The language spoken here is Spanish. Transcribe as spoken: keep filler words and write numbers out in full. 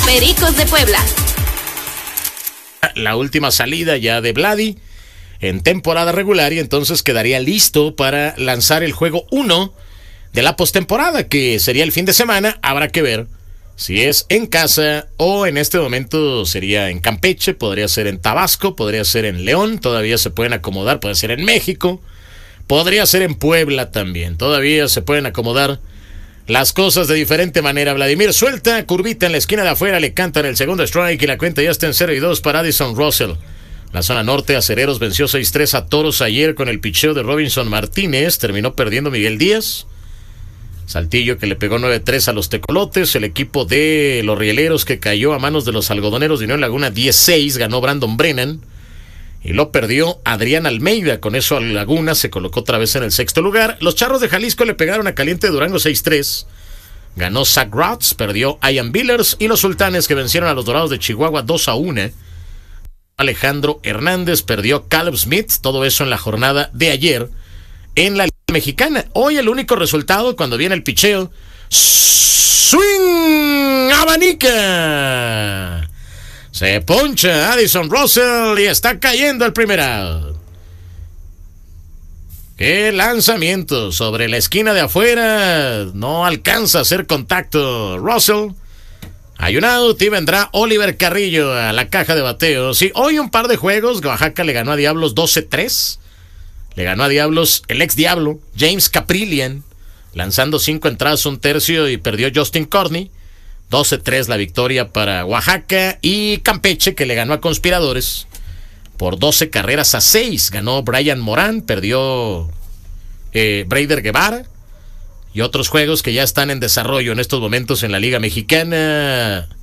Pericos de Puebla. La última salida ya de Vladi en temporada regular y entonces quedaría listo para lanzar el juego uno de la postemporada, que sería el fin de semana. Habrá que ver si es en casa o en este momento sería en Campeche, podría ser en Tabasco, podría ser en León, todavía se pueden acomodar, puede ser en México, podría ser en Puebla también, todavía se pueden acomodar las cosas de diferente manera. Vladimir suelta, curvita en la esquina de afuera, le cantan el segundo strike y la cuenta ya está en cero y dos para Addison Russell. La zona norte, Acereros venció seis tres a Toros ayer con el picheo de Robinson Martínez, terminó perdiendo Miguel Díaz. Saltillo que le pegó nueve tres a los Tecolotes. El equipo de los Rieleros que cayó a manos de los Algodoneros de Unión Laguna diez seis, ganó Brandon Brennan y lo perdió Adrián Almeida. Con eso Laguna se colocó otra vez en el sexto lugar. Los Charros de Jalisco le pegaron a Caliente Durango seis tres, ganó Zach Rotz, perdió Ian Billers. Y los Sultanes que vencieron a los Dorados de Chihuahua dos a uno, Alejandro Hernández, perdió Caleb Smith. Todo eso en la jornada de ayer en la Liga Mexicana. Hoy el único resultado cuando viene el picheo: swing, abanica, se poncha Addison Russell y está cayendo el primer out. ¡Qué lanzamiento! Sobre la esquina de afuera, no alcanza a hacer contacto Russell. Hay un out y vendrá Oliver Carrillo a la caja de bateo. Sí, hoy un par de juegos. Oaxaca le ganó a Diablos doce tres. Le ganó a Diablos el ex Diablo, James Caprillian, lanzando cinco entradas, un tercio, y perdió Justin Corney. doce tres la victoria para Oaxaca. Y Campeche, que le ganó a Conspiradores por doce carreras a seis. Ganó Brian Morán, perdió eh, Braider Guevara. Y otros juegos que ya están en desarrollo en estos momentos en la Liga Mexicana.